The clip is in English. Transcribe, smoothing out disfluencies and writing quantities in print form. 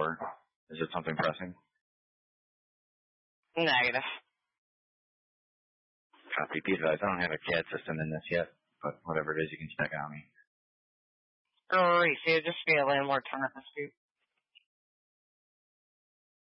or is it something pressing? Negative. Copy. Be advised, I don't have a CAD system in this yet, but whatever it is, you can check on me. Receive, just be a landlord tenant dispute.